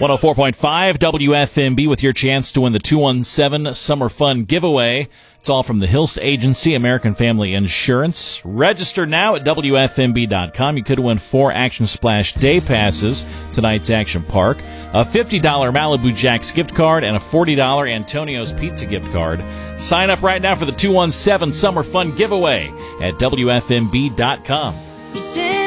104.5 WFMB with your chance to win the 217 Summer Fun Giveaway. It's all from the Hilst Agency, American Family Insurance. Register now at WFMB.com. You could win 4 Action Splash Day Passes, tonight's Action Park, a $50 Malibu Jack's gift card, and a $40 Antonio's Pizza gift card. Sign up right now for the 217 Summer Fun Giveaway at WFMB.com.